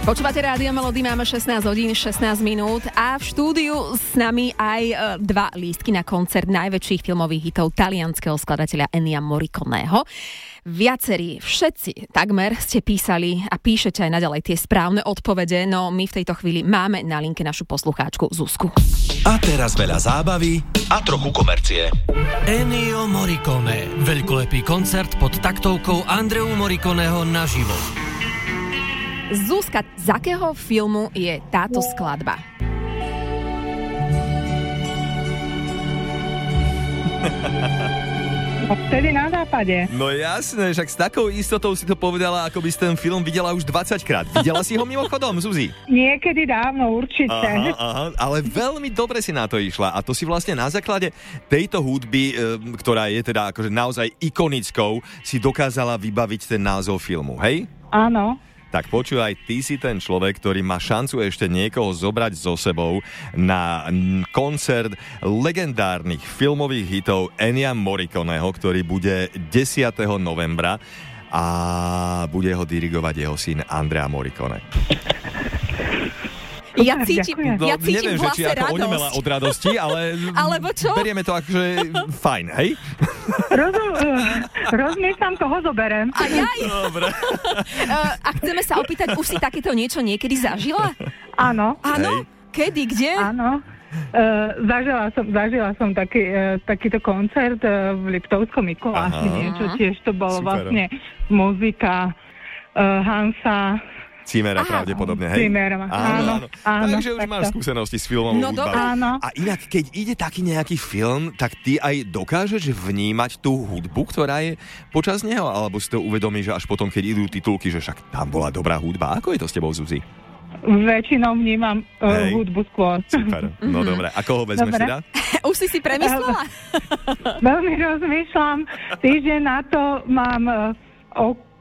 Počúvate Rádio Melody, máme 16 hodín, 16 minút a v štúdiu s nami aj dva lístky na koncert najväčších filmových hitov talianskeho skladateľa Ennia Morriconeho. Viacerí, všetci takmer ste písali a píšete aj naďalej tie správne odpovede, no my v tejto chvíli máme na linke našu poslucháčku Zuzku. A teraz veľa zábavy a trochu komercie. Ennio Morricone. Veľkolepý koncert pod taktovkou Andreu Morriconeho naživo. Zuzka, z akého filmu je táto skladba? Vtedy na západe. No jasné, však s takou istotou si to povedala, ako by si ten film videla už 20 krát. Videla si ho mimochodom, Zuzi? Niekedy dávno, určite. Aha, ale veľmi dobre si na to išla a to si vlastne na základe tejto hudby, ktorá je teda akože naozaj ikonickou, si dokázala vybaviť ten názov filmu, hej? Áno. Tak počúvaj, ty si ten človek, ktorý má šancu ešte niekoho zobrať so sebou na koncert legendárnych filmových hitov Ennia Morriconeho, ktorý bude 10. novembra a bude ho dirigovať jeho syn Andrea Morricone. Ja cítim neviem, v hlase či ako onemela radosť. od radosti, ale Alebo čo? berieme to akože fajn, hej? Rozmýšľam, koho zoberiem. A jaj! Dobre. A chceme sa opýtať, už si takéto niečo niekedy zažila? Áno. Áno? Kedy, kde? Áno. Zažila som takýto koncert v Liptovskom Mikuláši. Niečo tiež to bolo super. vlastne muzika Hansa Cimera pravdepodobne, hej? Cimera, áno. Takže už máš skúsenosti s filmovou No hudbou. áno. A inak, keď ide taký nejaký film, tak ty aj dokážeš vnímať tú hudbu, ktorá je počas neho? Alebo si to uvedomíš, že až potom, keď idú titulky, že však tam bola dobrá hudba? Ako je to s tebou, Zuzi? Väčšinou vnímam hudbu skôr. Super, no dobre. A koho vezmeš Dobre. teda? Už si premyslela? Veľmi rozmýšľam. Týždeň na to mám